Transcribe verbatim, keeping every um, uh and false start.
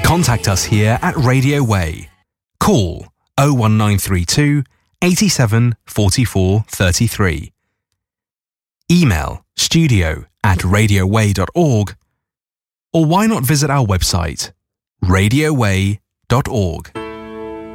Contact us here at Radio Way. Call oh one nine three two, eighty-seven, forty-four, thirty-three. Email studio at radio way dot org, or why not visit our website radio way dot org.